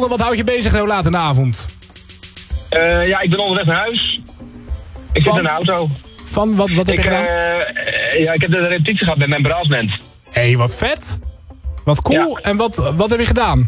jongen, wat houd je bezig zo laat in de avond? Ja, ik ben onderweg naar huis. Ik zit in de auto. Van, wat heb je gedaan? Ja, ik heb de repetitie gehad met mijn brassband. Hé, wat vet. Wat cool. Ja. En wat heb je gedaan?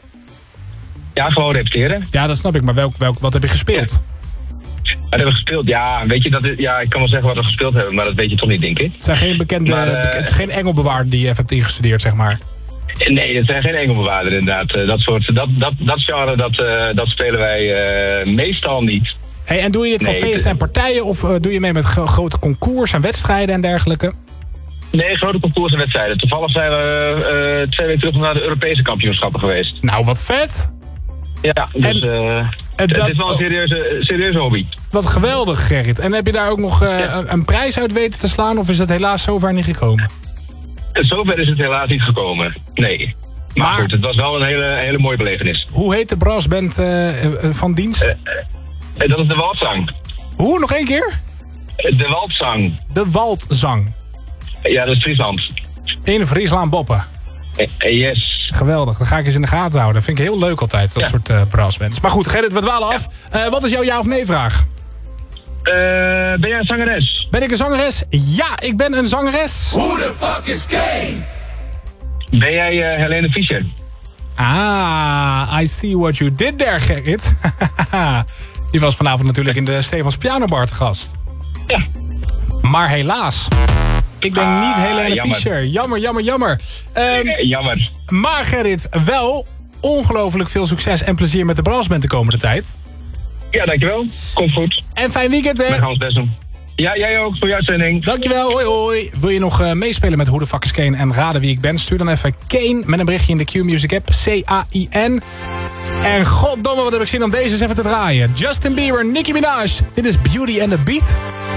Ja, gewoon repeteren. Ja, dat snap ik. Maar wat heb je gespeeld? Wat hebben we gespeeld? Ja, weet je, ik kan wel zeggen wat we gespeeld hebben, maar dat weet je toch niet, denk ik. Het zijn geen bekende... het is geen engelbewaarder die je even hebt ingestudeerd, zeg maar. Nee, het zijn geen engelbewaarder inderdaad. Dat genre, dat spelen wij meestal niet. Hey, en doe je dit voor feesten en partijen? Of doe je mee met grote concours en wedstrijden en dergelijke? Nee, grote concours en wedstrijden. Toevallig zijn we 2 weken terug naar de Europese kampioenschappen geweest. Nou, wat vet. Ja, dus het is wel een serieuze hobby. Wat geweldig, Gerrit. En heb je daar ook nog een prijs uit weten te slaan? Of is dat helaas zover niet gekomen? Zover is het helaas niet gekomen. Nee. Maar goed, het was wel een hele mooie belevenis. Hoe heet de brassband van dienst? Dat is de Waldzang. Hoe? Nog 1 keer? De Waldzang. De Waldzang. Ja, dat is Friesland. In Friesland Boppen. Yes. Geweldig, dat ga ik eens in de gaten houden. Dat vind ik heel leuk altijd, dat soort brassbands. Maar goed, Gerrit, we dwalen af. Wat is jouw ja of nee vraag? Ben jij een zangeres? Ben ik een zangeres? Ja, ik ben een zangeres. Who the fuck is Kane? Ben jij Helene Fischer? Ah, I see what you did there, Gerrit. Die was vanavond natuurlijk in de Stefans Pianobar te gast. Ja. Maar helaas, ik ben niet Helene jammer. Fischer. Jammer. Jammer. Maar Gerrit, wel ongelooflijk veel succes en plezier met de brassband de komende tijd. Ja, dankjewel. Komt goed. En fijn weekend, hè? We gaan ons best doen. Ja, jij ook voor je uitzending. Dankjewel, hoi hoi. Wil je nog meespelen met Who the Fuck is Kane en raden wie ik ben? Stuur dan even Kane met een berichtje in de Q-Music app. C-A-I-N. En goddomme, wat heb ik zin om deze eens even te draaien. Justin Bieber, Nicki Minaj. Dit is Beauty and the Beat.